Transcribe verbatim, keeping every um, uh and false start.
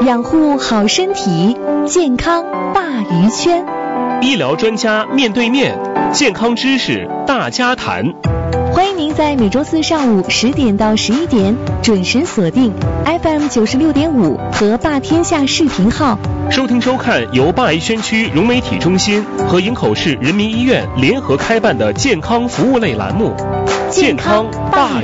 养护好身体，健康大鱼圈。 医疗专家面对面，健康知识大家谈。 欢迎您在每周四上午十点到十一点准时锁定 F M 九十六点五和霸天下视频号， 收听收看由霸宜轩区融媒体中心和营口市人民医院联合开办的健康服务类栏目《健康大